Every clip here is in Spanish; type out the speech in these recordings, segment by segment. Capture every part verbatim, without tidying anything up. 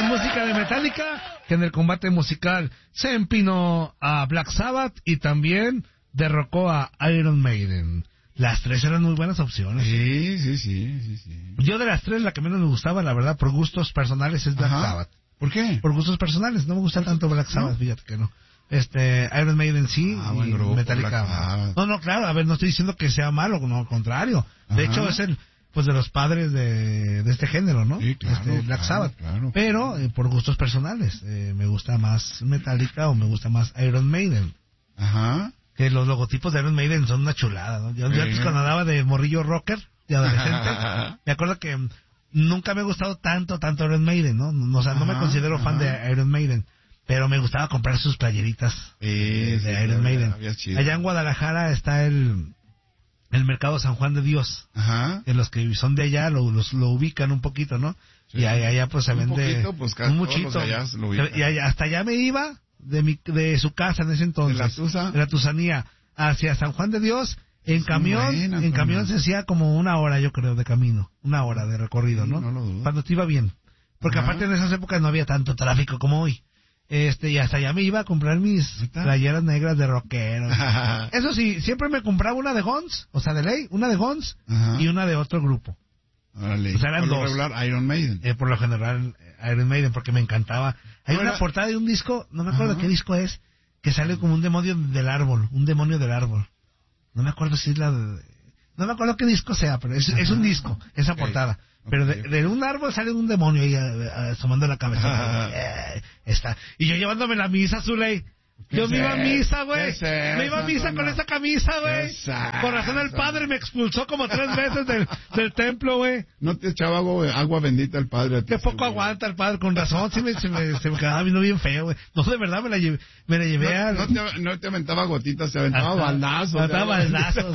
música de Metallica, que en el combate musical se empinó a Black Sabbath y también derrocó a Iron Maiden. Las tres eran muy buenas opciones. Sí, sí, sí, sí, sí. Yo de las tres, la que menos me gustaba, la verdad, por gustos personales, es Black Ajá. Sabbath. ¿Por qué? Por gustos personales, no me gusta tanto Black Sabbath, ¿no? Fíjate que no. Este, Iron Maiden sí, Ah, y buen grupo, Metallica. Black No, no, claro, a ver, no estoy diciendo que sea malo, no, al contrario. De Ajá. hecho, es el, pues de los padres de, de este género, ¿no? Sí, claro, este, Black claro, Sabbath. claro. Pero, eh, por gustos personales, eh, me gusta más Metallica o me gusta más Iron Maiden. Ajá. Que los logotipos de Iron Maiden son una chulada, ¿no? Yo, yo antes cuando andaba de morrillo rocker, de adolescente, me acuerdo que nunca me ha gustado tanto, tanto Iron Maiden, ¿no? No, o sea, no me Ajá, considero ajá. fan de Iron Maiden, pero me gustaba comprar sus playeritas Sí, de, sí, de Iron había- Maiden. había chido. Allá en Guadalajara está el, el mercado San Juan de Dios, Ajá. que los que son de allá lo, los, lo ubican un poquito, ¿no? Sí. Y allá, allá pues se Un vende poquito, pues, casi un todos los muchito. de allá se lo ubican. Y allá- hasta allá me iba de mi, de su casa en ese entonces. ¿De la Tusa? De la Tusanía hacia San Juan de Dios. En Es muy camión, buena, en Antonio. camión se hacía como una hora, yo creo, de camino. Una hora de recorrido, Sí, ¿no? no lo dudo. Cuando te iba bien. Porque Ajá. aparte en esas épocas no había tanto tráfico como hoy. Este, y hasta allá me iba a comprar mis ¿Neta? playeras negras de rockero. Eso sí, siempre me compraba una de Guns, o sea, de ley, una de Guns Ajá. y una de otro grupo. Órale. O sea, eran Por lo dos. regular, Iron Maiden. Eh, por lo general, eh, Iron Maiden, porque me encantaba. Hay Ahora- una portada de un disco, no me acuerdo Ajá. qué disco es, que sale como un demonio del árbol, un demonio del árbol. No me acuerdo si es la de... No me acuerdo qué disco sea, pero es, es un disco, esa Ok. portada. Pero de, Ok. de un árbol sale un demonio ahí eh, asomando la cabeza. Ajá. Eh, está. Y yo llevándome la misa, Zuley. ¿Qué Yo es me iba a eso? misa, ¿Qué güey. es eso, Me iba a misa Antonio? con esa camisa, güey. ¿Qué es eso? Por razón el padre me expulsó como tres veces del, del templo, güey. No te echaba agua, agua bendita el padre. a ti, Qué poco güey. aguanta el padre, con razón, sí me, se, me, se me quedaba viendo bien feo, güey. No, de verdad me la llevé, me la llevé a... No, no, te, no te aventaba gotitas, te aventaba Ajá. baldazos. Me aventaba de agua baldazos.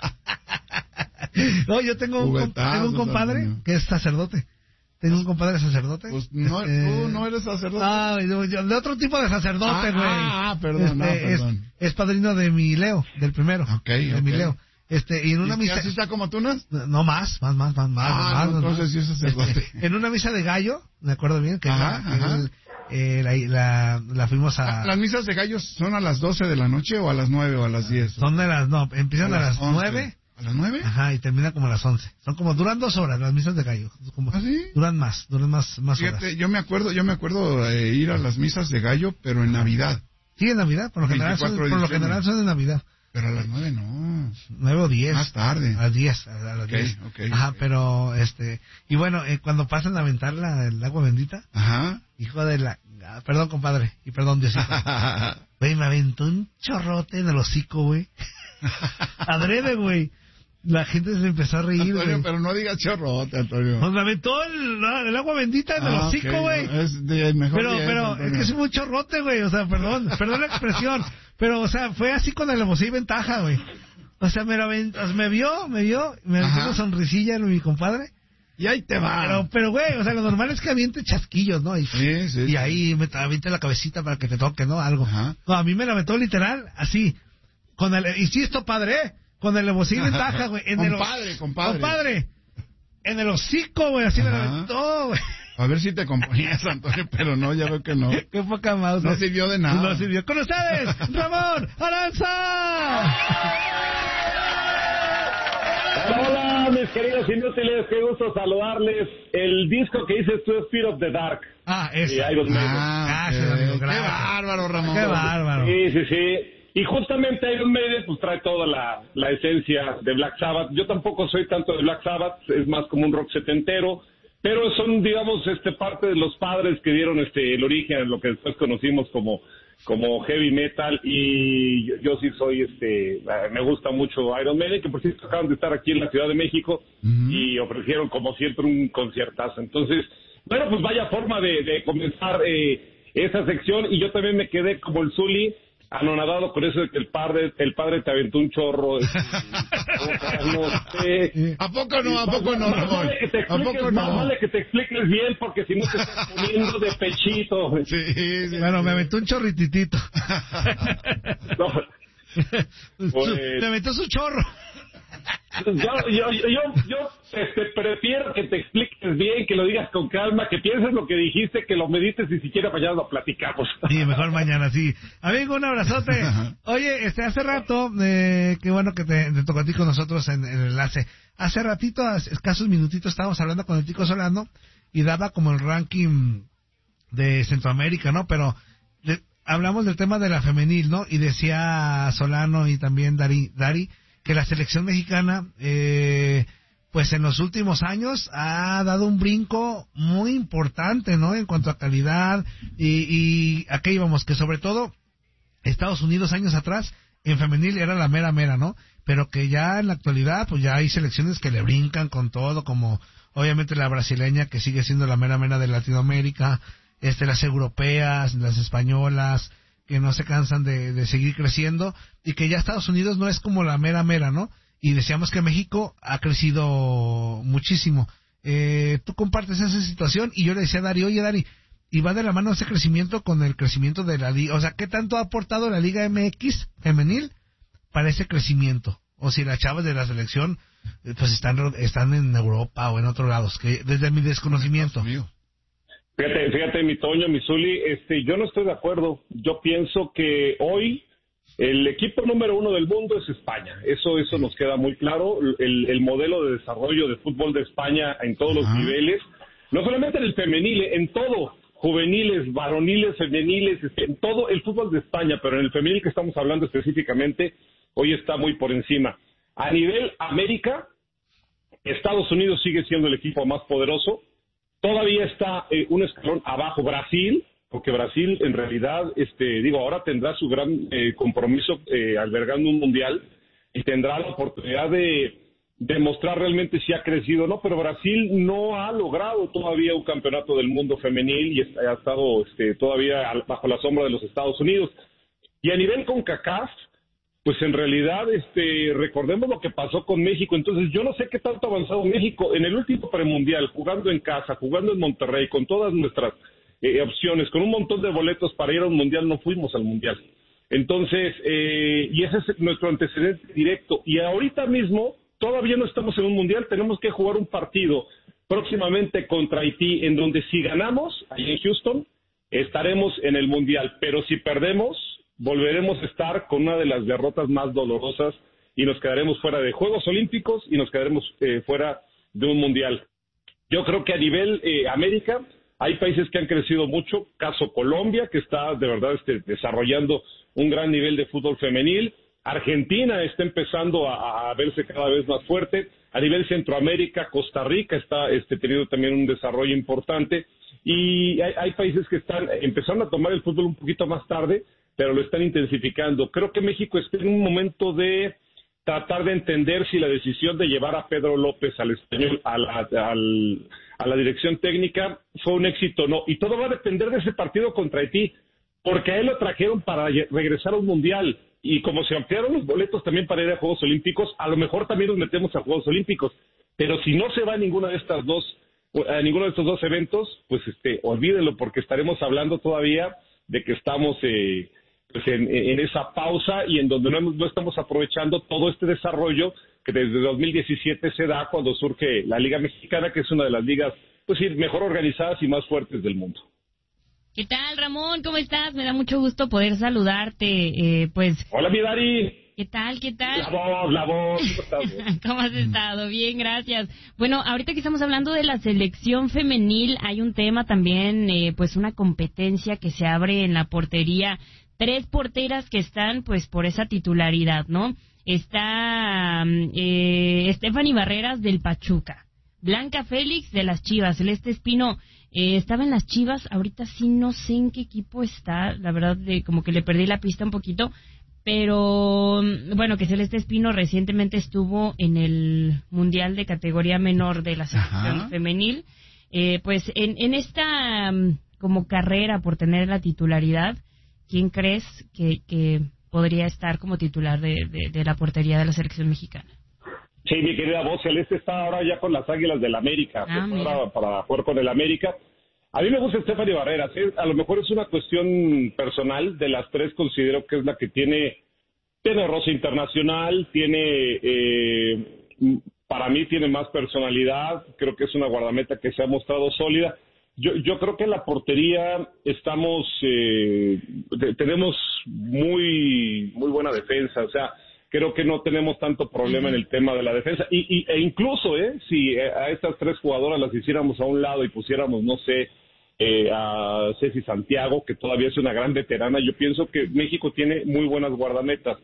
No, yo tengo un, comp- Juguetazos, tengo un compadre Antonio. que es sacerdote. Tengo un compadre sacerdote. Pues no, Este, tú no eres sacerdote. Ah, yo- yo- de otro tipo de sacerdote, Ah, güey. ah, ah, perdón, no, es, perdón. es padrino de mi Leo, del primero. Ok, de ok. mi Leo. Este, y en una ¿Y misa... así está como tú, no? No, más, más, más, más, más. Ah, más, no, más, entonces más. sí es sacerdote. Este, en una misa de gallo, me acuerdo bien, que, Ajá, la, que ajá. el- eh, la, la, la fuimos a... ¿Las misas de gallos son a las doce de la noche o a las nueve o a las diez? Son de las, no, empiezan a, las once. nueve. ¿A las nueve? Ajá, y termina como a las once. Son como, duran dos horas las misas de gallo. Como, ¿Ah, sí? Duran más, duran más, más horas. Fíjate, yo me acuerdo, yo me acuerdo eh, ir a las misas de gallo, pero en Navidad. Sí, en Navidad, por lo general son, veinticuatro de por lo diciembre. general son de Navidad. Pero a las nueve no. Nueve o diez. Más tarde. A las diez, a las Ok, diez. ok, Ajá, ok. pero, este, y bueno, eh, cuando pasan a aventar la, el agua bendita, Ajá. hijo de la, ah, perdón compadre, y perdón Diosito. Güey, me aventó un chorrote en el hocico, güey. Adrede, güey. La gente se empezó a reír, Antonio, güey. pero no digas chorrote, Antonio. Pues me aventó el, el agua bendita en el Ah, hocico, ok, güey. no, es de mejor Pero, diez, pero, Antonio. es que es un chorrote, güey, o sea, perdón, perdón la expresión, pero, o sea, fue así con alevosía y ventaja, güey. O sea, me, lo avent- o sea, me vio, me vio, me dio Ajá. una sonrisilla mi compadre, Y ahí te va. pero, pero, güey, o sea, lo normal es que aviente chasquillos, ¿no? Y, Sí, sí, y sí. ahí me aviente la cabecita para que te toque, ¿no? Algo. Ajá. No, a mí me la aventó literal, así, con el, insisto, padre, ¿eh? Con alevosía y ventaja, güey. en el- Compadre, compadre. Compadre, en el hocico, güey, así me la Ajá. aventó, güey. A ver si te componías, Antonio, pero no, ya veo que no. Qué poca mouse. No sirvió de nada. No sirvió. Con ustedes, Ramón Aranza. Hola, mis queridos inútiles, qué gusto saludarles. El disco que dices tú es Fear of the Dark. Ah, Y eso. Iron Maiden. Ah, Gracias, ok. amigo, Qué gracias. bárbaro, Ramón. Qué bárbaro. Sí, sí, sí. Y justamente Iron Maiden pues trae toda la, la esencia de Black Sabbath. Yo tampoco soy tanto de Black Sabbath, es más como un rock setentero, pero son, digamos, este parte de los padres que dieron este el origen a lo que después conocimos como como heavy metal. Y yo, yo sí soy, este me gusta mucho Iron Maiden, que por cierto acaban de estar aquí en la Ciudad de México. Ujú. Y ofrecieron como siempre un conciertazo. Entonces, bueno, pues vaya forma de, de comenzar eh, esa sección. Y yo también me quedé como el Zuli, anonadado con eso de que el padre el padre te aventó un chorro. este, no sé. ¿A poco no? ¿A Más- poco no, más Ramón? vale que te ¿A expliques, poco más no? vale que te expliques bien, porque si no te estás poniendo de pechito. Sí, sí. Bueno, me aventó un chorrititito. No, pues- Me aventó su chorro. yo, yo, yo, yo este, prefiero que te expliques bien, que lo digas con calma, que pienses lo que dijiste, que lo medites y siquiera mañana lo platicamos. Sí, mejor mañana, sí. Amigo, un abrazote. Oye, este, hace rato, eh, qué bueno que te, te tocó a ti con nosotros en, en el enlace. Hace ratito, hace escasos minutitos, estábamos hablando con el Tico Solano y daba como el ranking de Centroamérica, ¿no? Pero de, hablamos del tema de la femenil, ¿no? Y decía Solano y también Dari, Dari que la selección mexicana, eh, pues en los últimos años ha dado un brinco muy importante, ¿no? En cuanto a calidad y, y a qué íbamos, que sobre todo Estados Unidos años atrás en femenil era la mera mera, ¿no? Pero que ya en la actualidad, pues ya hay selecciones que le brincan con todo, como obviamente la brasileña, que sigue siendo la mera mera de Latinoamérica, este, las europeas, las españolas, que no se cansan de, de seguir creciendo, y que ya Estados Unidos no es como la mera mera, ¿no? Y decíamos que México ha crecido muchísimo. Eh, tú compartes esa situación, y yo le decía a Dari, oye Dari, y va de la mano ese crecimiento con el crecimiento de la liga, o sea, ¿qué tanto ha aportado la Liga M X femenil para ese crecimiento? O si las chavas de la selección, pues están, están en Europa o en otros lados, que desde mi desconocimiento. Fíjate, fíjate, mi Toño, mi Zuli, este, yo no estoy de acuerdo. Yo pienso que hoy el equipo número uno del mundo es España. Eso, eso nos queda muy claro. El, el modelo de desarrollo de fútbol de España en todos los niveles, no solamente en el femenil, en todo, juveniles, varoniles, femeniles, en todo el fútbol de España, pero en el femenil que estamos hablando específicamente, hoy está muy por encima. A nivel América, Estados Unidos sigue siendo el equipo más poderoso. Todavía está eh, un escalón abajo Brasil, porque Brasil en realidad, este, digo, ahora tendrá su gran eh, compromiso eh, albergando un mundial y tendrá la oportunidad de demostrar realmente si ha crecido o no, pero Brasil no ha logrado todavía un campeonato del mundo femenil y está, ha estado este, todavía bajo la sombra de los Estados Unidos. Y a nivel CONCACAF, pues en realidad, este, recordemos lo que pasó con México. Entonces, yo no sé qué tanto ha avanzado México en el último premundial, jugando en casa, jugando en Monterrey, con todas nuestras eh, opciones, con un montón de boletos para ir a un mundial, no fuimos al mundial. Entonces, eh, y ese es nuestro antecedente directo. Y ahorita mismo, todavía no estamos en un mundial, tenemos que jugar un partido próximamente contra Haití, en donde si ganamos, ahí en Houston, estaremos en el mundial. Pero si perdemos, volveremos a estar con una de las derrotas más dolorosas y nos quedaremos fuera de Juegos Olímpicos y nos quedaremos eh, fuera de un mundial. Yo creo que a nivel eh, América hay países que han crecido mucho, caso Colombia, que está de verdad este, desarrollando un gran nivel de fútbol femenil. Argentina está empezando a, a verse cada vez más fuerte. A nivel Centroamérica, Costa Rica está este, teniendo también un desarrollo importante. Y hay, hay países que están empezando a tomar el fútbol un poquito más tarde, pero lo están intensificando. Creo que México está en un momento de tratar de entender si la decisión de llevar a Pedro López al español, a la, al, a la dirección técnica, fue un éxito o no. Y todo va a depender de ese partido contra Haití, porque a él lo trajeron para regresar a un mundial. Y como se ampliaron los boletos también para ir a Juegos Olímpicos, a lo mejor también nos metemos a Juegos Olímpicos. Pero si no se va a ninguna de estas dos, a ninguno de estos dos eventos, pues este, olvídenlo, porque estaremos hablando todavía de que estamos eh, pues en, en esa pausa y en donde no, no estamos aprovechando todo este desarrollo que desde dos mil diecisiete se da cuando surge la Liga Mexicana, que es una de las ligas pues sí, mejor organizadas y más fuertes del mundo. ¿Qué tal, Ramón? ¿Cómo estás? Me da mucho gusto poder saludarte. Eh, pues. Hola, mi Dari. ¿Qué tal? ¿Qué tal? La voz, la voz. ¿Cómo estás? ¿Cómo has estado? Bien, gracias. Bueno, ahorita que estamos hablando de la selección femenil, hay un tema también, eh, pues una competencia que se abre en la portería. Tres porteras que están, pues, por esa titularidad, ¿no? Está eh, Stephanie Barreras del Pachuca, Blanca Félix de las Chivas, Celeste Espino eh, estaba en las Chivas, ahorita sí no sé en qué equipo está, la verdad, de, como que le perdí la pista un poquito, pero bueno, que Celeste Espino recientemente estuvo en el Mundial de categoría menor de la selección Ajá. femenil, eh, pues en, en esta como carrera por tener la titularidad, ¿quién crees que, que podría estar como titular de, de, de la portería de la selección mexicana? Sí, mi querida voz, Celeste está ahora ya con las Águilas del América, ah, pues ahora para jugar con el América. A mí me gusta Stephanie Barreras, ¿eh? A lo mejor es una cuestión personal, de las tres considero que es la que tiene tiene roce internacional, tiene, eh, para mí tiene más personalidad, creo que es una guardameta que se ha mostrado sólida. Yo, yo creo que en la portería estamos, eh, de, tenemos muy, muy buena defensa, o sea, creo que no tenemos tanto problema en el tema de la defensa, y, y e incluso, eh, si a estas tres jugadoras las hiciéramos a un lado y pusiéramos, no sé, eh, a Ceci Santiago, que todavía es una gran veterana, yo pienso que México tiene muy buenas guardametas.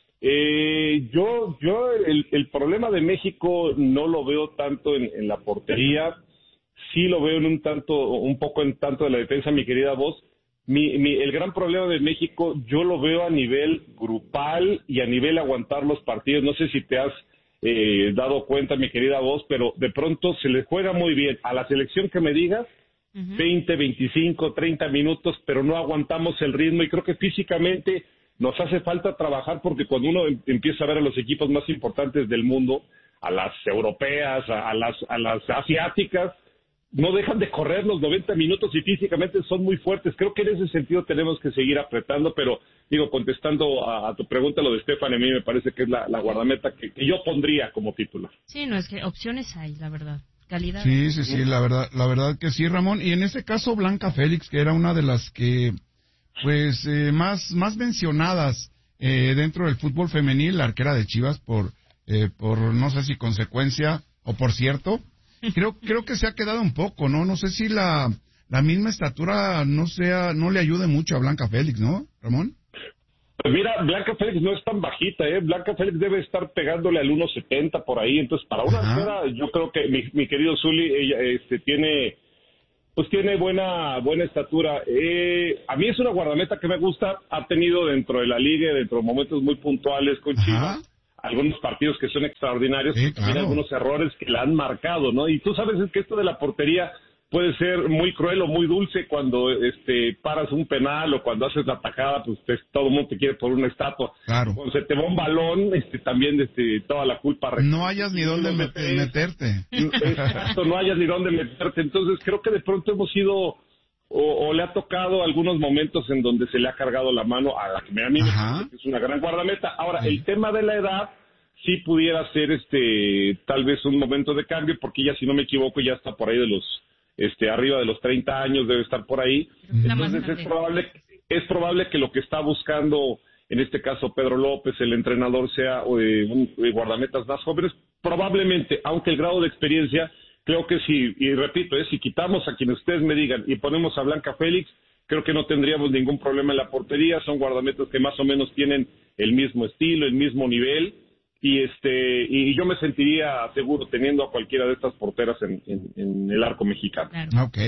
Eh, yo, yo, el, el problema de México no lo veo tanto en, en la portería. Sí lo veo en un tanto, un poco en tanto de la defensa, mi querida Voz. Mi, mi, el gran problema de México yo lo veo a nivel grupal y a nivel aguantar los partidos. No sé si te has eh, dado cuenta, mi querida Voz, pero de pronto se le juega muy bien a la selección que me digas, uh-huh. veinte, veinticinco, treinta minutos, pero no aguantamos el ritmo y creo que físicamente nos hace falta trabajar porque cuando uno em, empieza a ver a los equipos más importantes del mundo, a las europeas, a, a, las, a las asiáticas, no dejan de correr los noventa minutos y físicamente son muy fuertes. Creo que en ese sentido tenemos que seguir apretando, pero digo, contestando a, a tu pregunta, lo de Estefan, a mí me parece que es la, la guardameta que, que yo pondría como titular. Sí, no, es que opciones hay, la verdad. Calidad. Sí, sí, sí, la verdad, la verdad que sí, Ramón. Y en este caso, Blanca Félix, que era una de las que, pues, eh, más, más mencionadas eh, dentro del fútbol femenil, la arquera de Chivas, por, eh, por no sé si consecuencia o por cierto. Creo creo que se ha quedado un poco, ¿no? No sé si la la misma estatura no sea no le ayude mucho a Blanca Félix, ¿no, Ramón? Pues mira, Blanca Félix no es tan bajita, ¿eh? Blanca Félix debe estar pegándole al uno setenta por ahí, entonces para una arquera yo creo que mi, mi querido Zuli, ella este, tiene pues tiene buena buena estatura. Eh, a mí es una guardameta que me gusta, ha tenido dentro de la liga, dentro de momentos muy puntuales con Chivas, algunos partidos que son extraordinarios, sí, claro. También algunos errores que la han marcado, ¿no? Y tú sabes es que esto de la portería puede ser muy cruel o muy dulce cuando este paras un penal o cuando haces la tajada, pues te, todo el mundo te quiere por una estatua. Claro. Cuando se te va un balón, este también este toda la culpa. No hayas ni dónde meter, meterte. Exacto, no hayas ni dónde meterte. Entonces creo que de pronto hemos ido... O, o le ha tocado algunos momentos en donde se le ha cargado la mano a la que a mí me parece que es una gran guardameta. Ahora, sí. El tema de la edad sí pudiera ser este tal vez un momento de cambio, porque ella, si no me equivoco, ya está por ahí de los este arriba de los treinta años, debe estar por ahí. Entonces es probable es probable que lo que está buscando en este caso Pedro López, el entrenador, sea eh, un, eh, guardametas más jóvenes, probablemente, aunque el grado de experiencia creo que sí, y repito, eh, si quitamos a quienes ustedes me digan y ponemos a Blanca Félix, creo que no tendríamos ningún problema en la portería. Son guardametas que más o menos tienen el mismo estilo, el mismo nivel, y este y yo me sentiría seguro teniendo a cualquiera de estas porteras en, en, en el arco mexicano. Claro. Ok.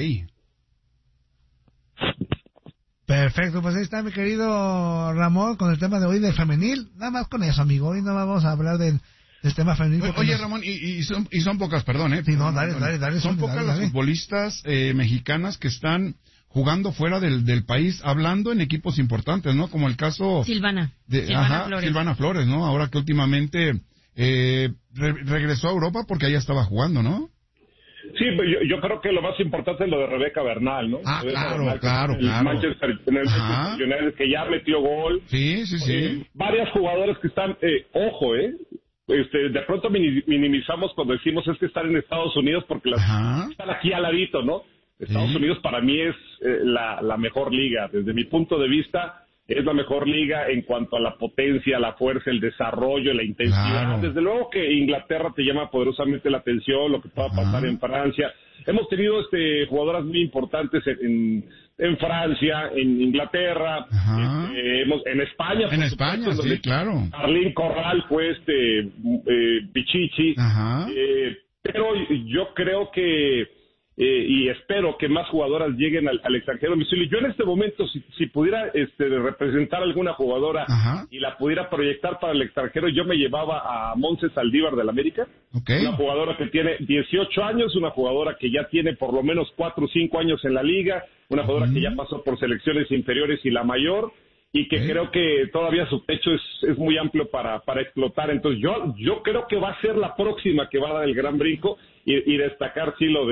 Perfecto, pues ahí está mi querido Ramón con el tema de hoy de femenil. Nada más con eso, amigo. Hoy no vamos a hablar de... del tema femenino. Oye, nos... Ramón, y, y, son, y son pocas, perdón, ¿eh? Sí, no, dale, dale, dale. Son dale, pocas dale, las dale. futbolistas eh, mexicanas que están jugando fuera del, del país, hablando en equipos importantes, ¿no? Como el caso... Silvana. De, Silvana ajá, Flores. Silvana Flores, ¿no? Ahora que últimamente eh, re, regresó a Europa porque allá estaba jugando, ¿no? Sí, pues yo, yo creo que lo más importante es lo de Rebeca Bernal, ¿no? Ah, Rebeca claro, Bernal, claro, el claro. Manchester, en el Manchester United, que ya metió gol. Sí, sí, sí. Eh, varias jugadoras que están, eh, ojo, ¿eh? Este, de pronto minimizamos cuando decimos es que están en Estados Unidos porque las Ajá. están aquí al ladito, ¿no? Estados sí. Unidos para mí es eh, la, la mejor liga. Desde mi punto de vista, es la mejor liga en cuanto a la potencia, la fuerza, el desarrollo, la intensidad. Claro. Desde luego que Inglaterra te llama poderosamente la atención, lo que pueda Ajá. pasar en Francia. Hemos tenido este jugadoras muy importantes en, en, en Francia, en Inglaterra, este, hemos, en España. En España, supuesto, sí, claro. Arlín Corral fue este eh, Pichichi. Eh, pero yo creo que Eh, y espero que más jugadoras lleguen al, al extranjero. Yo en este momento, si, si pudiera este, representar a alguna jugadora Ajá. y la pudiera proyectar para el extranjero, yo me llevaba a Montse Saldívar del América, okay. Una jugadora que tiene dieciocho años, una jugadora que ya tiene por lo menos cuatro o cinco años en la liga, una jugadora uh-huh. que ya pasó por selecciones inferiores y la mayor, y que okay. creo que todavía su techo es, es muy amplio para, para explotar. Entonces yo, yo creo que va a ser la próxima que va a dar el gran brinco y, y destacar sí lo de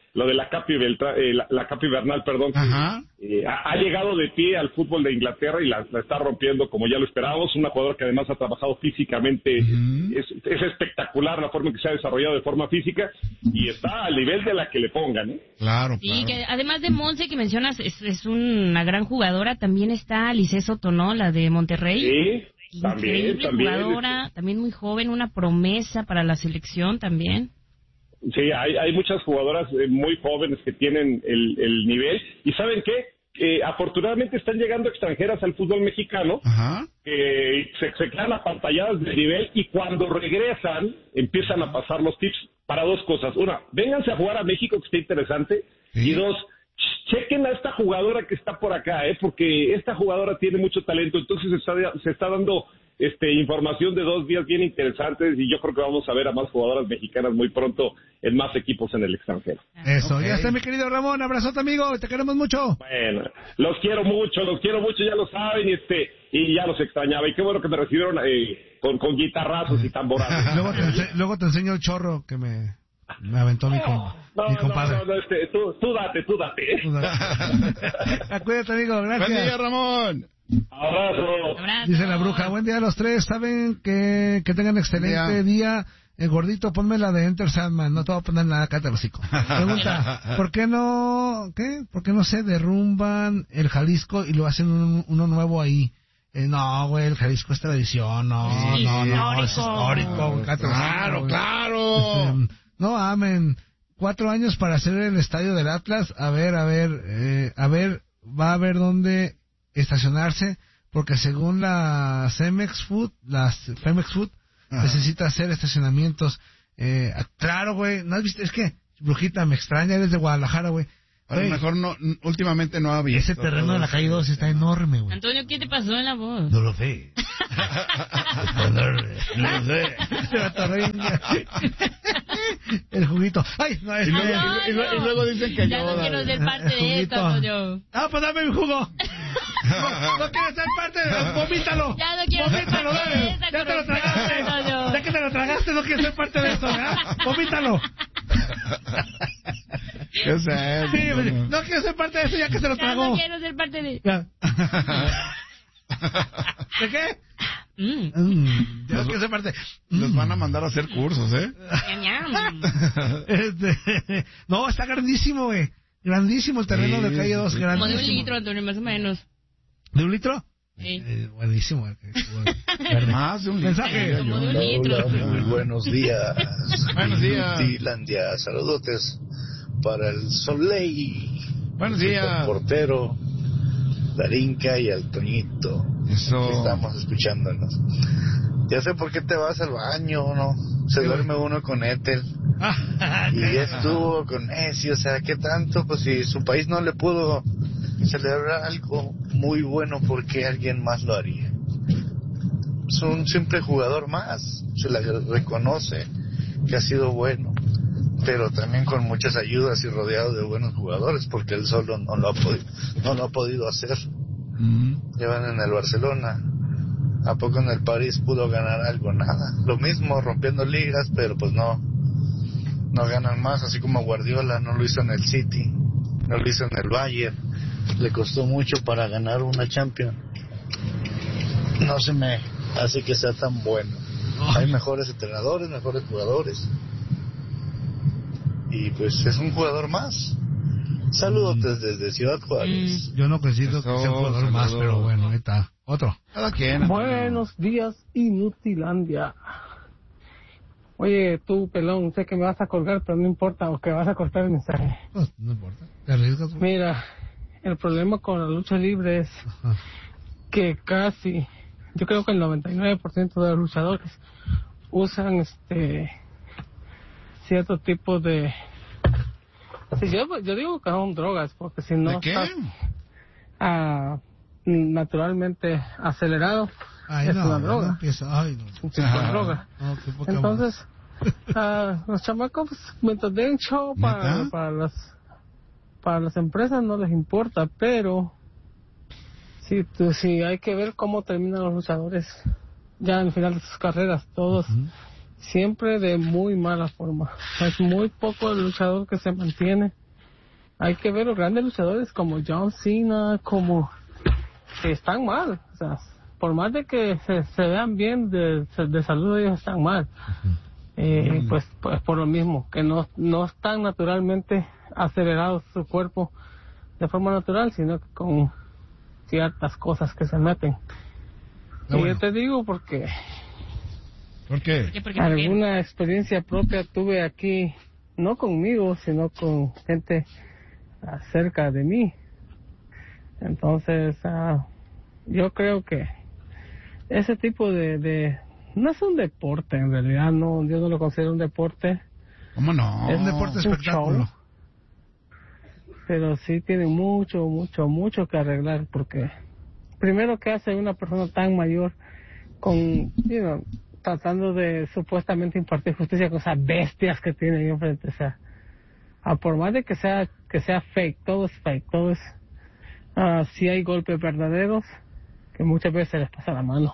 lo de la Capi, Beltra, eh, la, la Capi Bernal, perdón, que, eh, ha, ha llegado de pie al fútbol de Inglaterra y la, la está rompiendo como ya lo esperábamos. Una jugadora que además ha trabajado físicamente, uh-huh. es, es espectacular la forma en que se ha desarrollado de forma física y está al nivel de la que le pongan, ¿eh? Claro, sí, claro. Que además de Monse que mencionas, es, es una gran jugadora, también está Alice Soto, ¿no? La de Monterrey. Sí, también, Increíble también. jugadora, también muy joven, una promesa para la selección también. Sí, hay, hay muchas jugadoras eh, muy jóvenes que tienen el, el nivel. ¿Y saben qué? Eh, afortunadamente están llegando extranjeras al fútbol mexicano, que eh, se, se quedan apantalladas de nivel y cuando regresan empiezan a pasar los tips para dos cosas. Una, vénganse a jugar a México, que está interesante. ¿Sí? Y dos, chequen a esta jugadora que está por acá, ¿eh? Porque esta jugadora tiene mucho talento, entonces se está, se está dando este, información de dos días bien interesantes y yo creo que vamos a ver a más jugadoras mexicanas muy pronto en más equipos en el extranjero. Eso, okay. Ya está mi querido Ramón, abrazote amigo, te queremos mucho. Bueno, los quiero mucho, los quiero mucho, ya lo saben, y este y ya los extrañaba, y qué bueno que me recibieron eh, con, con guitarrazos y tamborazos. luego, te ense- luego te enseño el chorro que me, me aventó mi, com- no, mi compadre. No, no, no, este, tú, tú date, tú date. Tú date. Cuídate amigo, gracias. Buen día, Ramón. Abrazo. Abrazo. Dice la bruja, buen día a los tres, saben que, que tengan excelente día. El gordito, ponme la de Enter Sandman, no te voy a poner nada acá, te lo hocico. Pregunta, ¿por qué no, qué? ¿Por qué no se derrumban el Jalisco y lo hacen un, uno nuevo ahí? Eh, no, güey, el Jalisco es tradición, no, sí, no, no, histórico. es histórico. Claro, claro, claro. Este, no, amen. Cuatro años para hacer el estadio del Atlas, a ver, a ver, eh, a ver, va a haber dónde estacionarse, porque según la Cemex Food, las Femex Food, ajá, necesita hacer estacionamientos. Eh, claro, güey, ¿no has visto? Es que, brujita, me extraña, eres de Guadalajara, güey. A lo mejor no, últimamente no ha habido. Ese terreno de la calle dos está enorme, güey. Antonio, ¿qué te pasó en la voz? No lo sé. no lo sé. El juguito. Ay, no, es y, luego, no, y, luego, y luego dicen que ya yo. no quiero ser parte de esto, Antonio. Ah, pues dame mi jugo. No, no quieres ser parte de... Vomítalo. Ya no quiero ser Vomítalo, parte dale. de esta Ya te lo tragaste. Antonio. Ya que te lo tragaste, no quieres ser parte de esto, ¿verdad? Vomítalo. ¿Qué es eso? Sí, no, no quiero ser parte de eso ya que se lo Ya tragó. no quiero ser parte de... Ya. ¿De qué? Mm. Mm, ya no quiero ser parte. Los van a mandar a hacer cursos, ¿eh? este, no, está grandísimo, güey. Grandísimo el terreno sí, de calle dos, sí, grandísimo. Como de un litro, Antonio, más o menos. ¿De un litro? Sí. Eh, buenísimo. Más de un litro. Mensaje. Como de un litro. Hola, muy buenos días. Buenos días. Finlandia, saludotes para el Soleil. Buenos días. El portero, Darinka y el Toñito. Eso. Aquí estamos escuchándonos. Ya sé por qué te vas al baño, ¿no? Se duerme uno con Ethel. Y ya estuvo con Messi, o sea, ¿qué tanto? Pues si su país no le pudo celebrar algo muy bueno, ¿por qué alguien más lo haría? Es un simple jugador más, se le reconoce que ha sido bueno, pero también con muchas ayudas y rodeado de buenos jugadores, porque él solo no lo ha podido, no lo ha podido hacer. Mm. Llevan en el Barcelona, ¿a poco en el París pudo ganar algo? Nada. Lo mismo, rompiendo ligas, pero pues no, no ganan más, así como Guardiola no lo hizo en el City, no lo hizo en el Bayern. Le costó mucho para ganar una Champions. No se me hace que sea tan bueno. Hay mejores entrenadores, mejores jugadores. Y pues es un jugador más. Saludos mm. desde Ciudad Juárez. Mm. Yo no considero que sea un jugador saludo. más, pero bueno, ahí está. Otro. Cada quien. Buenos días, Inutilandia. Oye, tú, pelón, sé que me vas a colgar, pero no importa, o que vas a cortar el mensaje. No, no importa. ¿Te arriesgas? Mira, el problema con la lucha libre es Ajá. que casi, yo creo que el noventa y nueve por ciento de los luchadores usan este cierto tipo de... Sí, yo, yo digo que son drogas, porque si no estás uh, naturalmente acelerado, Ay, es no, una droga. No empieza, ay, no. Un tipo de droga. No, entonces, uh, los chamacos, mientras den show para, para las para las empresas no les importa, pero si, tú, si hay que ver cómo terminan los luchadores ya al final de sus carreras, todos uh-huh. siempre de muy mala forma. Es muy poco el luchador que se mantiene. Hay que ver los grandes luchadores como John Cena, como que están mal. O sea, por más de que se, se vean bien de, de salud, ellos están mal. Eh, pues, pues por lo mismo, que no, no están naturalmente acelerados su cuerpo de forma natural, sino que con ciertas cosas que se meten. No, y bueno. Yo te digo porque... ¿Por qué? ¿Por qué? ¿Por qué? Alguna experiencia propia tuve aquí, no conmigo, sino con gente cerca de mí. Entonces, uh, yo creo que ese tipo de, de... No es un deporte, en realidad, no, yo no lo considero un deporte. ¿Cómo no? Es un deporte espectáculo. Show, pero sí tiene mucho, mucho, mucho que arreglar, porque primero, ¿qué hace una persona tan mayor con, you know, tratando de supuestamente impartir justicia con esas bestias que tiene ahí enfrente? O sea, a por más de que sea que sea fake, todo es fake, todo es... Uh, sí hay golpes verdaderos que muchas veces se les pasa la mano.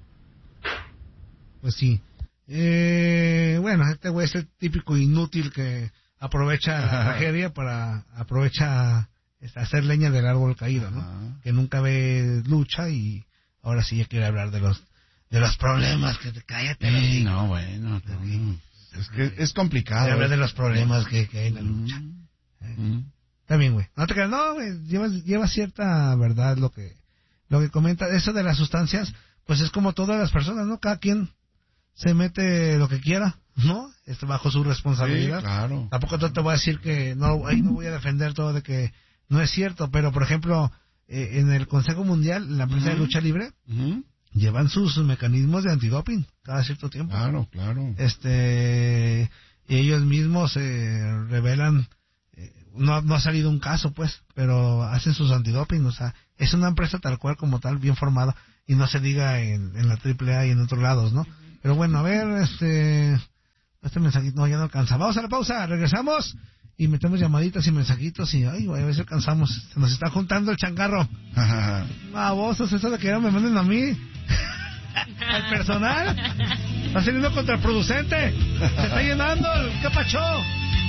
Pues sí. Eh, bueno, este güey es el típico inútil que aprovecha la tragedia para aprovecha hacer leña del árbol caído, ¿no? Ajá. Que nunca ve lucha y ahora sí ya quiere hablar de los de los problemas. Que te cállate. Sí, no, bueno. No. Es que es complicado. Quiere hablar de los problemas que, que hay en la lucha. ¿Eh? Mm. Está bien, güey. No te creas, no, güey. Lleva, lleva cierta verdad lo que lo que comenta. Eso de las sustancias, pues es como todas las personas, ¿no? Cada quien se mete lo que quiera, ¿no? Esto bajo su responsabilidad. Sí, claro. Tampoco te voy a decir que no, ahí no voy a defender todo de que no es cierto, pero por ejemplo, eh, en el Consejo Mundial, en la empresa uh-huh. de lucha libre, uh-huh. llevan sus mecanismos de antidoping cada cierto tiempo. Claro, claro. Este, y ellos mismos eh, revelan, eh, no, no ha salido un caso, pues, pero hacen sus antidoping, o sea, es una empresa tal cual como tal, bien formada, y no se diga en, en la triple A y en otros lados, ¿no? Pero bueno, a ver, este... Este mensajito, no, ya no alcanza. Vamos a la pausa, regresamos y metemos llamaditas y mensajitos y, ay, güey, a ver si alcanzamos. Se nos está juntando el changarro. Babosos, eso de que no me manden a mí. Al personal. Está saliendo contra el producente. Se está llenando el capachó.